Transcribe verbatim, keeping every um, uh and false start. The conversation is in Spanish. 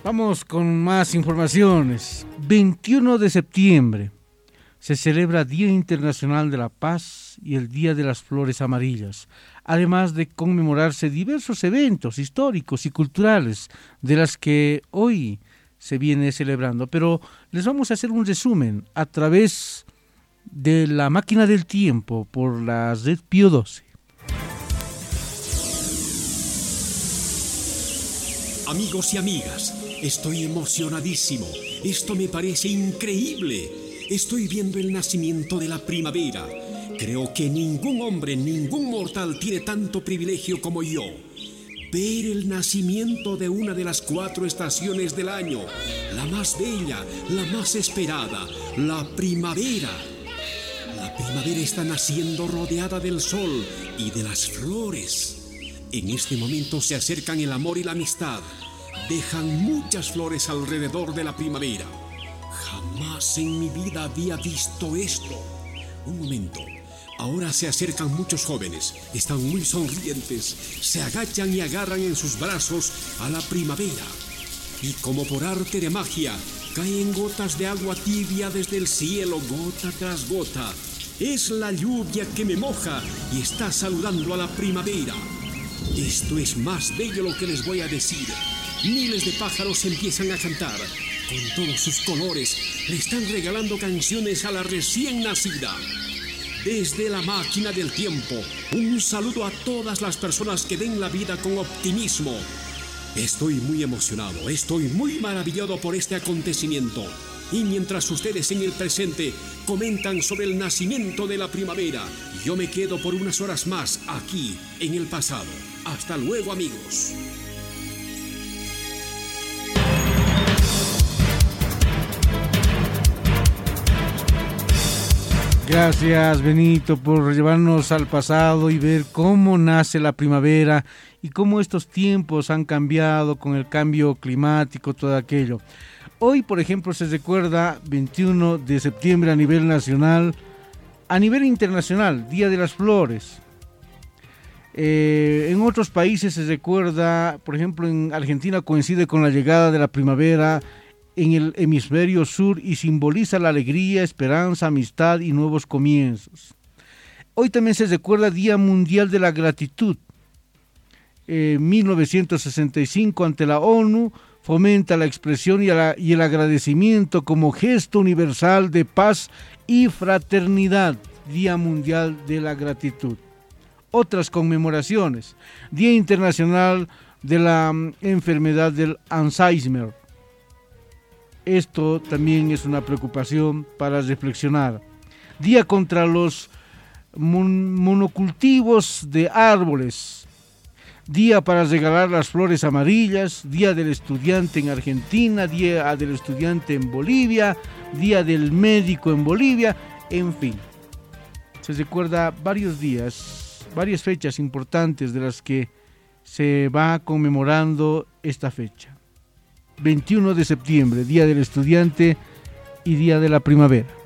Vamos con más informaciones. veintiuno de septiembre se celebra Día Internacional de la Paz y el Día de las Flores Amarillas, además de conmemorarse diversos eventos históricos y culturales de las que hoy se viene celebrando. Pero les vamos a hacer un resumen a través de la máquina del tiempo por la red Pío doce. Amigos y amigas, estoy emocionadísimo. Esto me parece increíble. Estoy viendo el nacimiento de la primavera. Creo que ningún hombre, ningún mortal tiene tanto privilegio como yo. Ver el nacimiento de una de las cuatro estaciones del año, la más bella, la más esperada, la primavera. La primavera está naciendo rodeada del sol y de las flores. En este momento se acercan el amor y la amistad. Dejan muchas flores alrededor de la primavera. Jamás en mi vida había visto esto. Un momento. Ahora se acercan muchos jóvenes. Están muy sonrientes. Se agachan y agarran en sus brazos a la primavera. Y como por arte de magia, caen gotas de agua tibia desde el cielo, gota tras gota. Es la lluvia que me moja y está saludando a la primavera. Esto es más bello lo que les voy a decir. Miles de pájaros empiezan a cantar. Con todos sus colores, le están regalando canciones a la recién nacida. Desde la máquina del tiempo, un saludo a todas las personas que ven la vida con optimismo. Estoy muy emocionado, estoy muy maravillado por este acontecimiento. Y mientras ustedes en el presente comentan sobre el nacimiento de la primavera, yo me quedo por unas horas más aquí, en el pasado. Hasta luego, amigos. Gracias, Benito, por llevarnos al pasado y ver cómo nace la primavera y cómo estos tiempos han cambiado con el cambio climático, todo aquello. Hoy, por ejemplo, se recuerda veintiuno de septiembre a nivel nacional, a nivel internacional, Día de las Flores. Eh, en otros países se recuerda, por ejemplo, en Argentina coincide con la llegada de la primavera en el hemisferio sur y simboliza la alegría, esperanza, amistad y nuevos comienzos. Hoy también se recuerda Día Mundial de la Gratitud. En eh, mil novecientos sesenta y cinco, ante la ONU, fomenta la expresión y, la, y el agradecimiento como gesto universal de paz y fraternidad. Día Mundial de la Gratitud. Otras conmemoraciones. Día Internacional de la um, enfermedad del Alzheimer. Esto también es una preocupación para reflexionar. Día contra los mon- monocultivos de árboles. Día para regalar las flores amarillas. Día del estudiante en Argentina. Día del estudiante en Bolivia. Día del médico en Bolivia. En fin, se recuerda varios días, varias fechas importantes de las que se va conmemorando esta fecha. veintiuno de septiembre, Día del Estudiante y Día de la Primavera.